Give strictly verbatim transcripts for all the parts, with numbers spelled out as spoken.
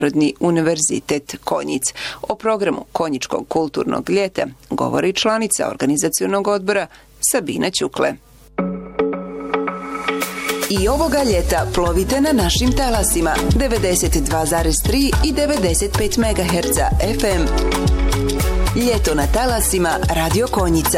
Narodni univerzitet Konjic. O programu Konjičkog kulturnog ljeta govori članica organizacionog odbora Sabina Ćukle. I ovoga ljeta plovite na našim talasima devedeset dva zarez tri i devedeset pet megaherca F M. Ljeto na talasima Radio Konjica.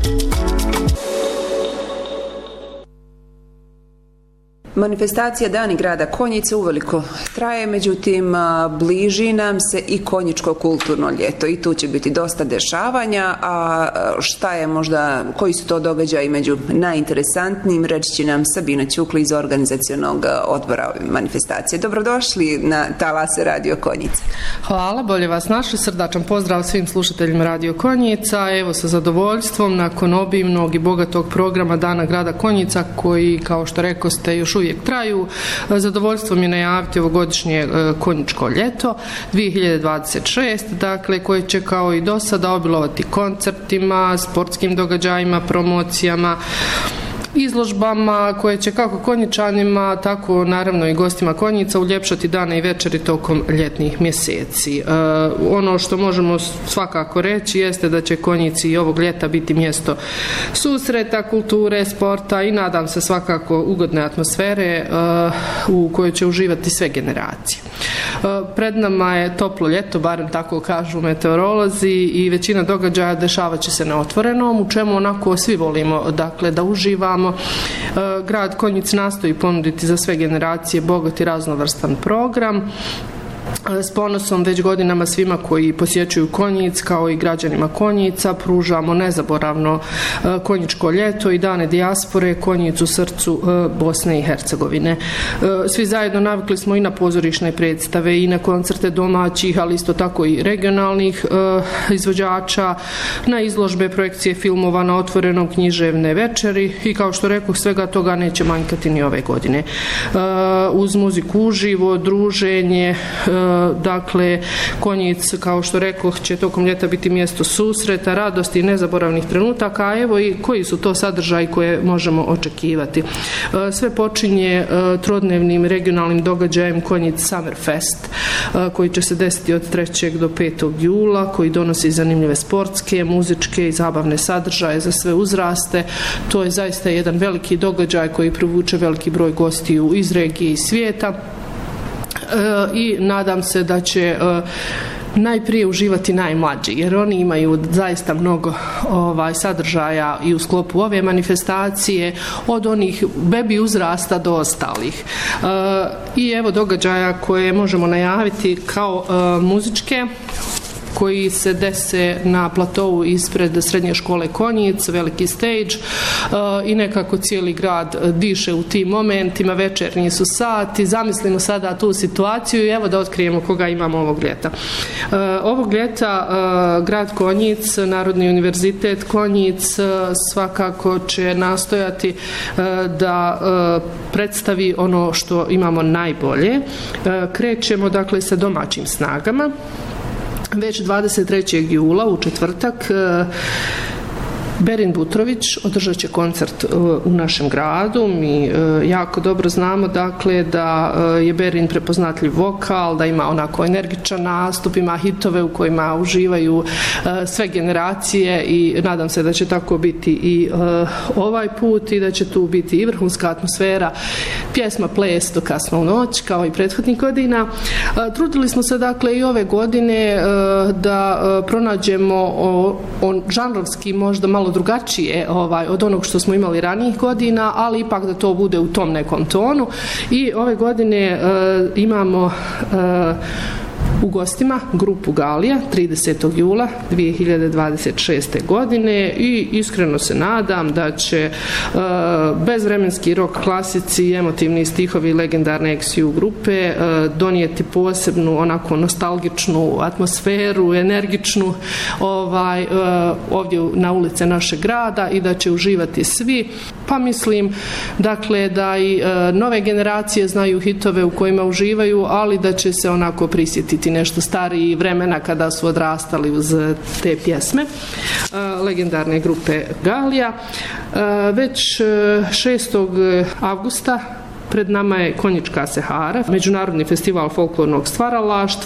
Manifestacija Dani grada Konjica uveliko traje, međutim bliži nam se i Konjičko kulturno ljeto i tu će biti dosta dešavanja, a šta je možda, koji su to događaji među najinteresantnijim, reći će nam Sabina Ćukli iz organizacionog odbora ove manifestacije. Dobrodošli na talase Radio Konjica. Hvala, bolje vas našli, srdačan pozdrav svim slušateljima Radio Konjica. Evo sa zadovoljstvom nakon obimnog i bogatog programa Dana grada Konjica koji, kao što rekao ste, još uvijek traju. Zadovoljstvo mi je najaviti ovogodišnje Konjičko ljeto dvije hiljade dvadeset šest, dakle koje će kao i do sada obilovati koncertima, sportskim događajima, promocijama, izložbama koje će kako Konjičanima, tako naravno i gostima Konjica uljepšati dane i večeri tokom ljetnih mjeseci. E, ono što možemo svakako reći jeste da će Konjici i ovog ljeta biti mjesto susreta, kulture, sporta i nadam se svakako ugodne atmosfere e, u kojoj će uživati sve generacije. E, pred nama je toplo ljeto, barem tako kažu meteorolozi, i većina događaja dešavat će se na otvorenom, u čemu onako svi volimo, dakle, da uživamo. Grad Konjic nastoji ponuditi za sve generacije bogat i raznovrstan program. S ponosom već godinama svima koji posjećuju Konjic, kao i građanima Konjica, pružamo nezaboravno Konjičko ljeto i dane dijaspore, Konjic u srcu Bosne i Hercegovine. Svi zajedno navikli smo i na pozorišne predstave i na koncerte domaćih, ali isto tako i regionalnih izvođača, na izložbe, projekcije filmova, na otvorenom, književne večeri i, kao što rekoh, svega toga neće manjkati ni ove godine. Uz muziku uživo, druženje, dakle, Konjic, kao što rekoh, će tokom ljeta biti mjesto susreta, radosti i nezaboravnih trenutaka, a evo i koji su to sadržaji koje možemo očekivati. Sve počinje trodnevnim regionalnim događajem Konjic Summer Fest, koji će se desiti od trećeg do petog jula, koji donosi zanimljive sportske, muzičke i zabavne sadržaje za sve uzraste. To je zaista jedan veliki događaj koji privuče veliki broj gostiju iz regije i svijeta. I nadam se da će najprije uživati najmlađi, jer oni imaju zaista mnogo ovaj, sadržaja i u sklopu ove manifestacije, od onih bebi uzrasta do ostalih. E, I evo događaja koje možemo najaviti kao e, muzičke, koji se dese na platovu ispred srednje škole Konjic, veliki stage, i nekako cijeli grad diše u tim momentima, večernji su sati, zamislimo sada tu situaciju i evo da otkrijemo koga imamo ovog ljeta. Ovog ljeta grad Konjic, Narodni univerzitet Konjic svakako će nastojati da predstavi ono što imamo najbolje. Krećemo dakle sa domaćim snagama. Već dvadeset trećeg jula u četvrtak Berin Butrović održat će koncert u našem gradu. Mi jako dobro znamo, dakle, da je Berin prepoznatljiv vokal, da ima onako energičan nastup, ima hitove u kojima uživaju sve generacije i nadam se da će tako biti i ovaj put i da će tu biti i vrhunska atmosfera, pjesma, ples do kasno u noć kao i prethodnih godina. Trudili smo se, dakle, i ove godine da pronađemo on žanrovski možda malo drugačije ovaj, od onog što smo imali ranijih godina, ali ipak da to bude u tom nekom tonu. I ove godine e, imamo e, u gostima grupu Galija tridesetog jula dvije hiljade dvadeset šeste. godine i iskreno se nadam da će uh, bezvremenski rock klasici i emotivni stihovi legendarne X U grupe uh, donijeti posebnu onako nostalgičnu atmosferu, energičnu ovaj, uh, ovdje na ulice našeg grada i da će uživati svi. Pa mislim, dakle, da i uh, nove generacije znaju hitove u kojima uživaju, ali da će se onako prisjetiti nešto stariji vremena kada su odrastali uz te pjesme uh, legendarne grupe Galija. Uh, već šestog avgusta Pred nama je Konjička Sehara, međunarodni festival folklornog stvaralaštva